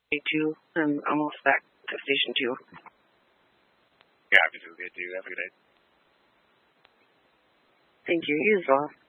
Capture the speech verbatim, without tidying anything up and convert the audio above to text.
Me too. I'm almost back to station two. Yeah, happy to get you. Have a good day. Thank you. You as well.